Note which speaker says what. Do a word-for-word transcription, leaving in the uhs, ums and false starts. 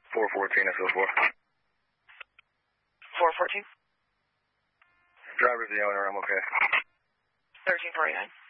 Speaker 1: four fourteen S O four.
Speaker 2: four fourteen?
Speaker 1: Driver's the owner, I'm okay.
Speaker 2: thirteen forty-nine.